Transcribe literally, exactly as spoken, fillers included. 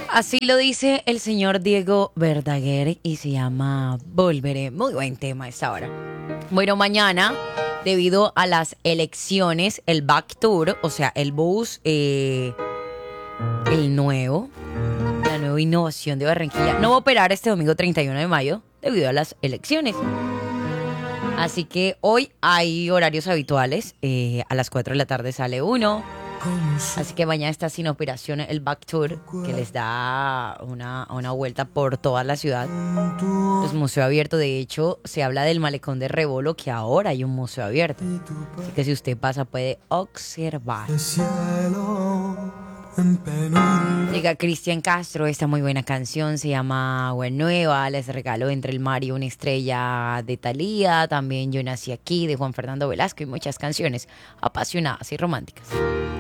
Así lo dice el señor Diego Verdaguer y se llama Volveré. Muy buen tema esta hora. Bueno, mañana, debido a las elecciones, el Back Tour, o sea, el bus, eh, el nuevo, la nueva innovación de Barranquilla, no va a operar este domingo treinta y uno de mayo debido a las elecciones. Así que hoy hay horarios habituales. Eh, a las cuatro de la tarde sale uno. Así que mañana está sin operación el Back Tour, que les da una, una vuelta por toda la ciudad. Es museo abierto. De hecho, se habla del malecón de Rebolo, que ahora hay un museo abierto. Así que si usted pasa puede observar. Llega Cristian Castro, esta muy buena canción se llama Agua Nueva. Les regalo Entre el mar y una estrella de Thalía. También Yo nací aquí de Juan Fernando Velasco y muchas canciones apasionadas y románticas.